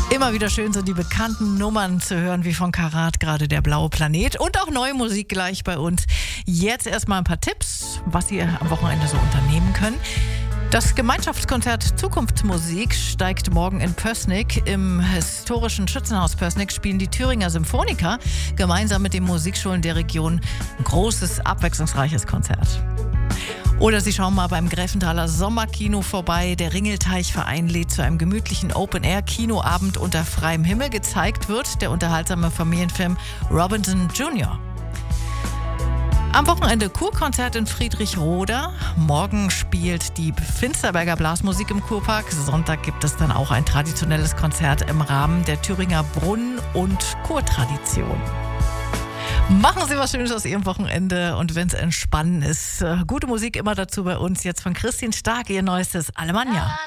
Immer wieder schön, so die bekannten Nummern zu hören, wie von Karat, gerade der blaue Planet. Und auch neue Musik gleich bei uns. Jetzt erstmal ein paar Tipps, was ihr am Wochenende so unternehmen könnt. Das Gemeinschaftskonzert Zukunftsmusik steigt morgen in Pößnig. Im historischen Schützenhaus Pößnig spielen die Thüringer Symphoniker gemeinsam mit den Musikschulen der Region ein großes, abwechslungsreiches Konzert. Oder Sie schauen mal beim Gräfenthaler Sommerkino vorbei. Der Ringelteichverein lädt zu einem gemütlichen Open-Air-Kinoabend unter freiem Himmel. Gezeigt wird der unterhaltsame Familienfilm Robinson Jr. Am Wochenende Kurkonzert in Friedrichroda. Morgen spielt die Finsterberger Blasmusik im Kurpark. Sonntag gibt es dann auch ein traditionelles Konzert im Rahmen der Thüringer Brunnen- und Chortradition. Machen Sie was Schönes aus Ihrem Wochenende und wenn es entspannen ist, gute Musik immer dazu bei uns. Jetzt von Christine Stark, ihr neuestes Alemannia.